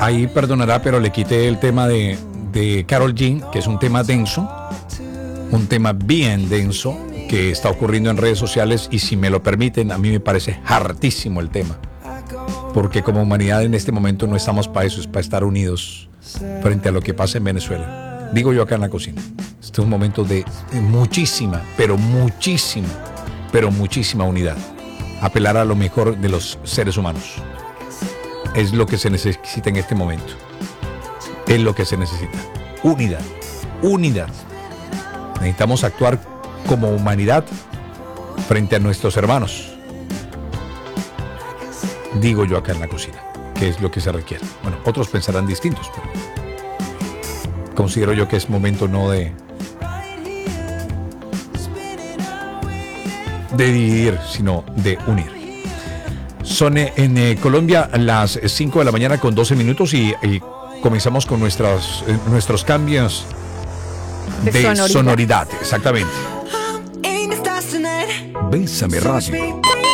ahí perdonará, pero le quité el tema de Karol G, que es un tema denso, un tema bien denso, que está ocurriendo en redes sociales, y si me lo permiten, a mí me parece hartísimo el tema, porque como humanidad en este momento no estamos para eso, es para estar unidos frente a lo que pasa en Venezuela. Digo yo acá en la cocina, este es un momento de muchísima, pero muchísima unidad, apelar a lo mejor de los seres humanos. Es lo que se necesita en este momento. Es lo que se necesita. Unidad. Unidad. Necesitamos actuar como humanidad frente a nuestros hermanos. Digo yo acá en la cocina, que es lo que se requiere. Bueno, otros pensarán distintos, pero considero yo que es momento no de dividir, sino de unir. Son en Colombia las 5 de la mañana con 12 minutos y comenzamos con nuestros cambios de sonoridad. Exactamente. Bésame Radio.